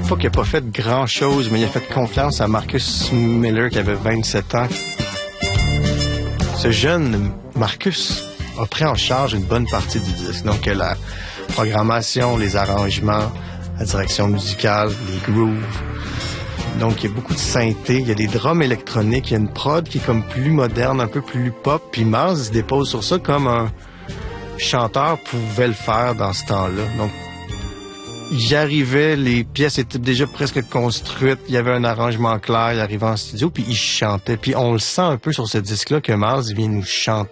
Pas qu'il n'a pas fait grand-chose, mais il a fait confiance à Marcus Miller, qui avait 27 ans. Ce jeune Marcus a pris en charge une bonne partie du disque. Donc, la programmation, les arrangements, la direction musicale, les grooves. Donc, il y a beaucoup de synthé, il y a des drums électroniques, il y a une prod qui est comme plus moderne, un peu plus pop. Puis Mars, il se dépose sur ça comme un chanteur pouvait le faire dans ce temps-là. Donc, j'y arrivais, les pièces étaient déjà presque construites, il y avait un arrangement clair, il arrivait en studio, puis il chantait. Puis on le sent un peu sur ce disque-là que Mars vient nous chanter